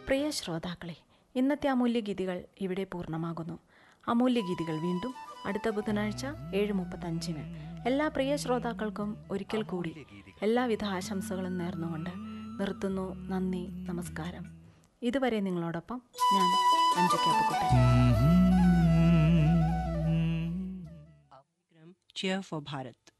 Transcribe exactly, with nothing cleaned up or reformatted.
പ്രിയ ശ്രോതാക്കളെ, ഇന്നത്തെ അമൂല്യഗീതികൾ ഇവിടെ പൂർണ്ണമാകുന്നു. അമൂല്യഗീതികൾ വീണ്ടും അടുത്ത ബുധനാഴ്ച ഏഴ് മുപ്പത്തഞ്ചിന്. എല്ലാ പ്രിയ ശ്രോതാക്കൾക്കും ഒരിക്കൽ കൂടി എല്ലാവിധ ആശംസകളും നേർന്നുകൊണ്ട് നിർത്തുന്നു. നന്ദി, നമസ്കാരം. ഇതുവരെ നിങ്ങളോടൊപ്പം ഞാൻ അഞ്ജു കാപ്പക്കുട്ടൻ. Cheer for Bharat.